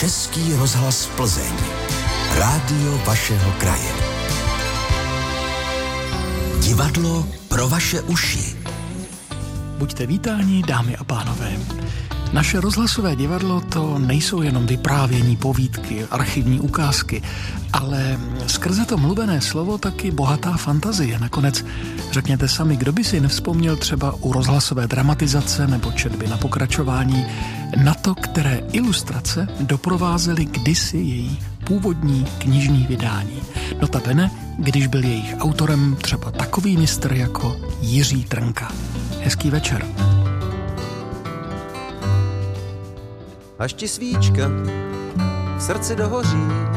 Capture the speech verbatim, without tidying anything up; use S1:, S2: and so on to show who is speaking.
S1: Český rozhlas Plzeň. Rádio vašeho kraje. Divadlo pro vaše uši.
S2: Buďte vítáni, dámy a pánové. Naše rozhlasové divadlo to nejsou jenom vyprávění, povídky, archivní ukázky, ale skrze to mluvené slovo taky bohatá fantazie. Nakonec řekněte sami, kdo by si nevzpomněl třeba u rozhlasové dramatizace nebo četby na pokračování na to, které ilustrace doprovázely kdysi její původní knižní vydání. Notabene, když byl jejich autorem třeba takový mistr jako Jiří Trnka. Hezký večer.
S3: Až ti svíčka v srdci dohoří,